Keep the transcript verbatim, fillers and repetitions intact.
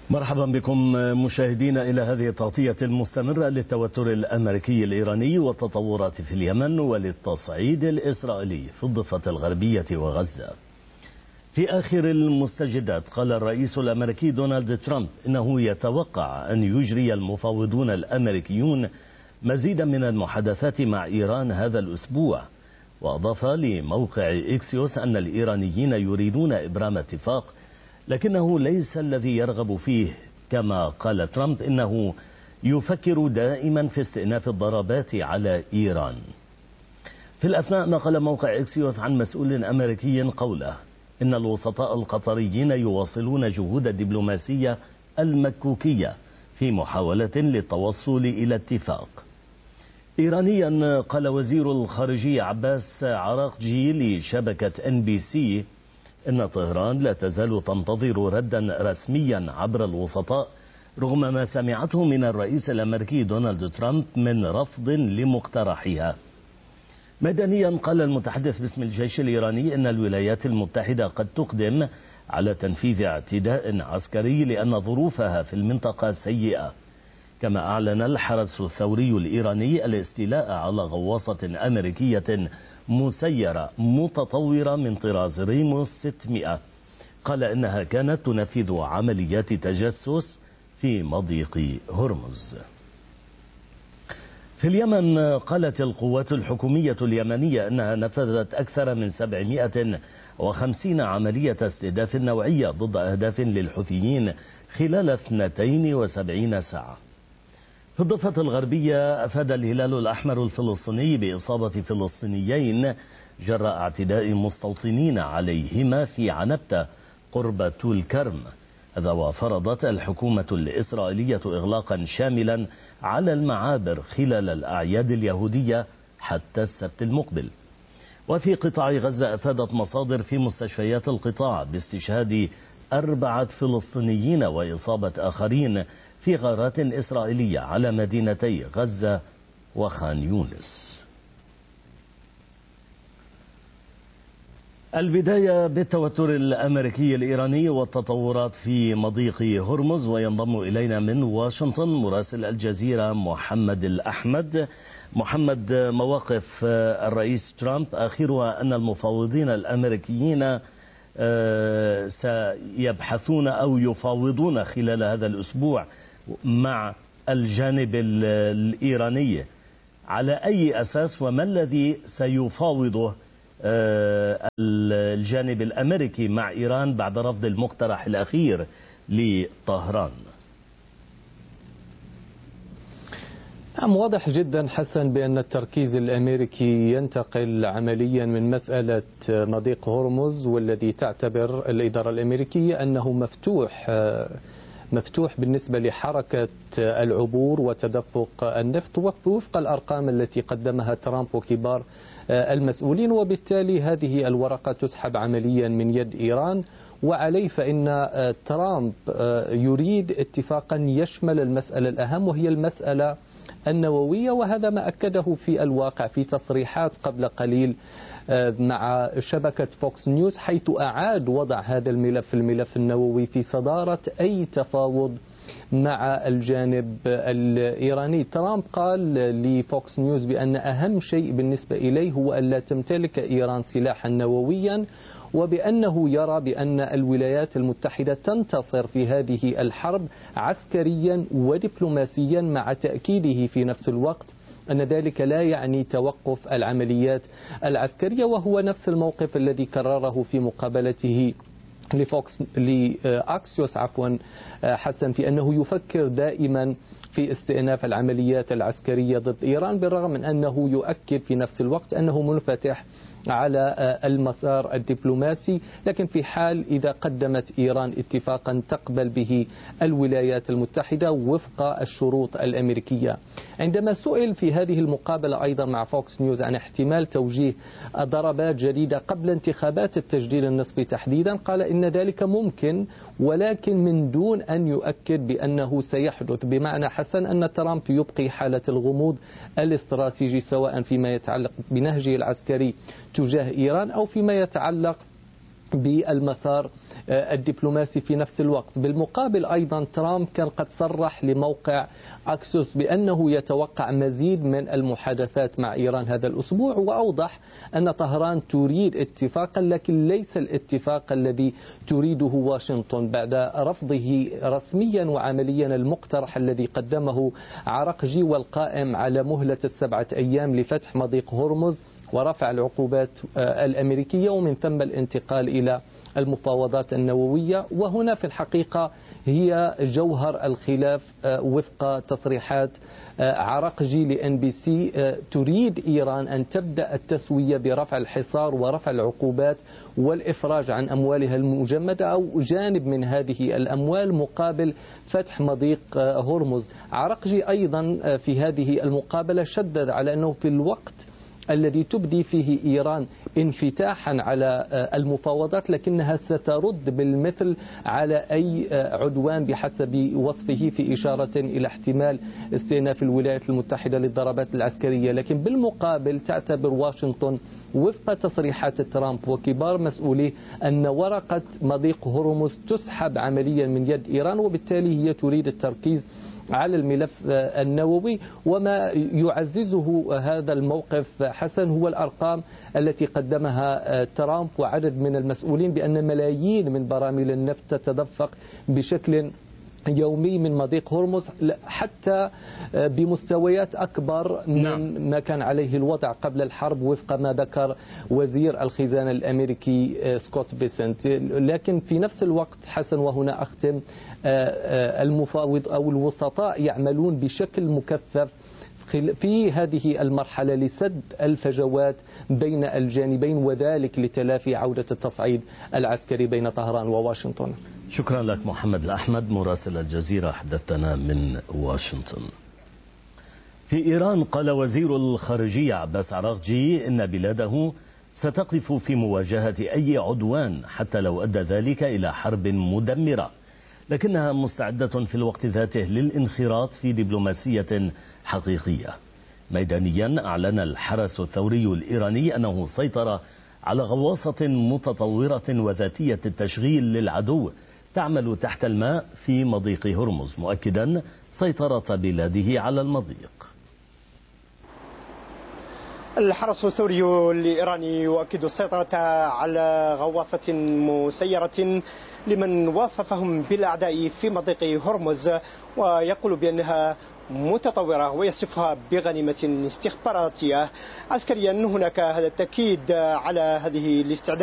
مرحبا بكم مشاهدينا إلى هذه التغطية المستمرة للتوتر الأمريكي الإيراني والتطورات في اليمن وللتصعيد الإسرائيلي في الضفة الغربية وغزة. في آخر المستجدات قال الرئيس الأمريكي دونالد ترامب إنه يتوقع أن يجري المفاوضون الأمريكيون مزيدا من المحادثات مع إيران هذا الأسبوع، وأضاف لموقع إكسيوس أن الإيرانيين يريدون إبرام اتفاق لكنه ليس الذي يرغب فيه. كما قال ترامب إنه يفكر دائما في استئناف الضربات على إيران. في الأثناء نقل موقع إكسيوس عن مسؤول أمريكي قوله إن الوسطاء القطريين يواصلون جهود الدبلوماسية المكوكية في محاولة للتوصل إلى اتفاق. إيرانيا قال وزير الخارجية عباس عراقجي لشبكة إن بي سي إن طهران لا تزال تنتظر ردا رسميا عبر الوسطاء رغم ما سمعته من الرئيس الأمريكي دونالد ترامب من رفض لمقترحها. مدنيا قال المتحدث باسم الجيش الإيراني إن الولايات المتحدة قد تقدم على تنفيذ اعتداء عسكري لأن ظروفها في المنطقة سيئة. كما أعلن الحرس الثوري الإيراني الاستيلاء على غواصة أمريكية مسيرة متطورة من طراز ريموس ستمائة، قال إنها كانت تنفذ عمليات تجسس في مضيق هرمز. في اليمن قالت القوات الحكومية اليمنية أنها نفذت أكثر من سبعمائة وخمسين عملية استهداف نوعية ضد أهداف للحوثيين خلال اثنتين وسبعين ساعة. في الضفة الغربية أفاد الهلال الأحمر الفلسطيني بإصابة فلسطينيين جراء اعتداء مستوطنين عليهما في عنبتة قرب طول كرم. هذا وفرضت الحكومة الإسرائيلية إغلاقا شاملا على المعابر خلال الأعياد اليهودية حتى السبت المقبل. وفي قطاع غزة أفادت مصادر في مستشفيات القطاع باستشهاد أربعة فلسطينيين وإصابة آخرين في غارات إسرائيلية على مدينتي غزة وخان يونس. البداية بالتوتر الأمريكي الإيراني والتطورات في مضيق هرمز، وينضم إلينا من واشنطن مراسل الجزيرة محمد الأحمد. محمد، مواقف الرئيس ترامب آخرها أن المفاوضين الأمريكيين سيبحثون أو يفاوضون خلال هذا الأسبوع مع الجانب الإيراني، على أي أساس وما الذي سيفاوضه الجانب الأمريكي مع إيران بعد رفض المقترح الأخير لطهران؟ نعم، واضح جدا حسن بأن التركيز الأمريكي ينتقل عمليا من مسألة مضيق هرمز، والذي تعتبر الإدارة الأمريكية أنه مفتوح مفتوح بالنسبة لحركة العبور وتدفق النفط وفق الأرقام التي قدمها ترامب وكبار المسؤولين، وبالتالي هذه الورقة تسحب عمليا من يد إيران. وعليه فإن ترامب يريد اتفاقا يشمل المسألة الأهم وهي المسألة النووية، وهذا ما أكده في الواقع في تصريحات قبل قليل مع شبكة فوكس نيوز، حيث أعاد وضع هذا الملف الملف النووي في صدارة أي تفاوض مع الجانب الإيراني. ترامب قال لفوكس نيوز بأن أهم شيء بالنسبة إليه هو أن لا تمتلك إيران سلاحا نوويا، وبأنه يرى بأن الولايات المتحدة تنتصر في هذه الحرب عسكريا ودبلوماسيا، مع تأكيده في نفس الوقت أن ذلك لا يعني توقف العمليات العسكرية، وهو نفس الموقف الذي كرره في مقابلته لفوكس لأكسيوس عفوا حسن، في أنه يفكر دائما في استئناف العمليات العسكرية ضد إيران، بالرغم من أنه يؤكد في نفس الوقت أنه منفتح على المسار الدبلوماسي، لكن في حال إذا قدمت إيران اتفاقا تقبل به الولايات المتحدة وفق الشروط الأمريكية. عندما سئل في هذه المقابلة أيضا مع فوكس نيوز عن احتمال توجيه ضربات جديدة قبل انتخابات التجديد النصفي تحديدا، قال إن ذلك ممكن ولكن من دون أن يؤكد بأنه سيحدث، بمعنى حسن أن ترامب يبقي حالة الغموض الاستراتيجي سواء فيما يتعلق بنهجه العسكري تجاه إيران أو فيما يتعلق بالمسار الدبلوماسي في نفس الوقت. بالمقابل أيضا ترامب كان قد صرح لموقع أكسوس بأنه يتوقع مزيد من المحادثات مع إيران هذا الأسبوع، وأوضح أن طهران تريد اتفاقا لكن ليس الاتفاق الذي تريده واشنطن بعد رفضه رسميا وعمليا المقترح الذي قدمه عرقجي والقائم على مهلة السبعة أيام لفتح مضيق هرمز ورفع العقوبات الأمريكية ومن ثم الانتقال إلى المفاوضات النووية. وهنا في الحقيقة هي جوهر الخلاف وفق تصريحات عرقجي لإن بي سي. تريد إيران أن تبدأ التسوية برفع الحصار ورفع العقوبات والإفراج عن أموالها المجمدة أو جانب من هذه الأموال مقابل فتح مضيق هرمز. عرقجي أيضا في هذه المقابلة شدد على أنه في الوقت الذي تبدي فيه إيران انفتاحا على المفاوضات لكنها سترد بالمثل على أي عدوان بحسب وصفه، في إشارة إلى احتمال استئناف الولايات المتحدة للضربات العسكرية. لكن بالمقابل تعتبر واشنطن وفق تصريحات ترامب وكبار مسؤوليه أن ورقة مضيق هرمز تسحب عمليا من يد إيران، وبالتالي هي تريد التركيز على الملف النووي. وما يعززه هذا الموقف حسن هو الأرقام التي قدمها ترامب وعدد من المسؤولين بأن ملايين من براميل النفط تتدفق بشكل يومي من مضيق هرمز حتى بمستويات أكبر من نعم. ما كان عليه الوضع قبل الحرب وفق ما ذكر وزير الخزانة الأمريكي سكوت بيسنت. لكن في نفس الوقت حسن، وهنا أختم، المفاوض أو الوسطاء يعملون بشكل مكثف في هذه المرحلة لسد الفجوات بين الجانبين وذلك لتلافي عودة التصعيد العسكري بين طهران وواشنطن. شكرا لك محمد الأحمد مراسل الجزيرة، حدثتنا من واشنطن. في إيران قال وزير الخارجية عباس عراقجي إن بلاده ستقف في مواجهة أي عدوان حتى لو أدى ذلك إلى حرب مدمرة، لكنها مستعدة في الوقت ذاته للانخراط في دبلوماسية حقيقية. ميدانيا أعلن الحرس الثوري الإيراني أنه سيطر على غواصة متطورة وذاتية التشغيل للعدو تعمل تحت الماء في مضيق هرمز، مؤكدا سيطرة بلاده على المضيق. الحرس الثوري الإيراني يؤكد السيطرة على غواصة مسيرة لمن وصفهم بالأعداء في مضيق هرمز، ويقول بأنها متطورة ويصفها بغنيمة استخباراتية عسكريا. هناك هذا التأكيد على هذه الاستعداد